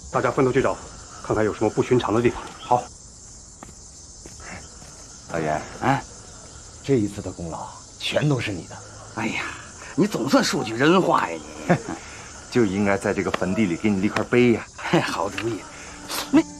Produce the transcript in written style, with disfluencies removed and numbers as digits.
大家分头去找，看看有什么不寻常的地方。 好。 老袁，这一次的功劳全都是你的。 哎呀，你总算说句人话呀你！ 就应该在这个坟地里给你立块碑呀。 好主意。你。